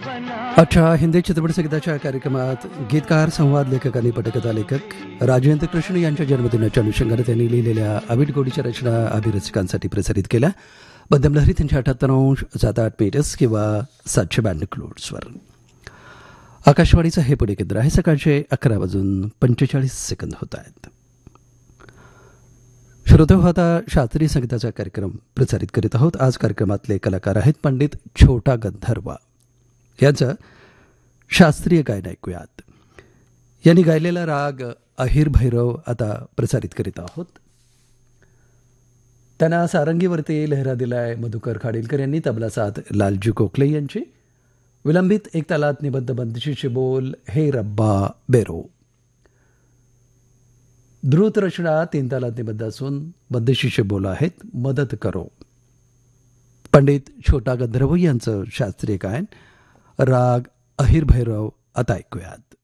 अच्छा हिंदी चित्रपट संगीताच्या कार्यक्रमात गीतकार संवाद लेखक आणि पटकथा लेखक राजेंद्र कृष्ण यांच्या जन्मदिनाच्या अनुषंगाने त्यांनी लिहिलेल्या अभिट गोडीच्या रचना अभिरसिकांसाठी प्रसारित केल्या. मध्यमलहरी त्यांच्या 78.78 मीटर्स किंवा 792 किलोहर्ट्झवर. आकाशवाणीचं हे पुणे केंद्र आहे. सकाळचे 11:45 होत आहेत. श्रोते हो, आता शास्त्रीय संगीताचा कार्यक्रम प्रसारित करीत आहोत. आज कार्यक्रमातले कलाकार आहेत पंडित छोटा गंधर्व. यांचं शास्त्रीय गायन ऐकूयात. यांनी गायलेला राग अहिर भैरव आता प्रसारित करीत आहोत. त्यांना सारंगीवरती लहरा दिलाय मधुकर खाडीलकर यांनी. तबला साथ लालजी कोकले यांची. विलंबित एक तालात निबद्ध बंदिशीचे बोल हे रब्बा बेरो. द्रुत रचना 3 तालात निबद्ध असून बंदिशीचे बोल आहेत मदत करो. पंडित छोटा गंधर्व यांचं शास्त्रीय गायन राग अहिर भैरव आता ऐकूयात.